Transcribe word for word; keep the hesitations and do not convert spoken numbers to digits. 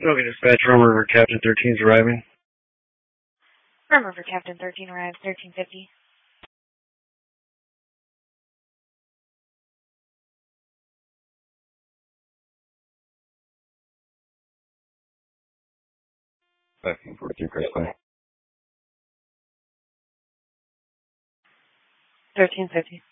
Okay, dispatch, Rum River, Captain thirteen is arriving. Rum River, Captain thirteen arrives, thirteen fifty. thirteen forty-three, press play. thirteen fifty.